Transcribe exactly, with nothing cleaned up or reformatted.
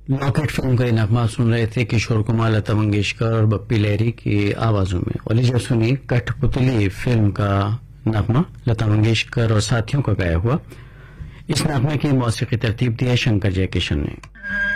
Locket film का ये नगमा सुन रहे थे किशोर कुमार, लता मंगेशकर और बप्पी लहरी की आवाजों में। और लीजिए सुनिए कठपुतली फिल्म का नगमा लता मंगेशकर और साथियों का गाया हुआ। इस नगमे की मौसीकी तरतीब दी है शंकर जयकिशन ने।